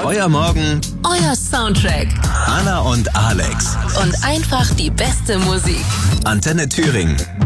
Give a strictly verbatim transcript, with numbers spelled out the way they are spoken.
Euer Morgen, Euer Soundtrack. Anna und Alex. Und einfach die beste Musik. Antenne Thüringen.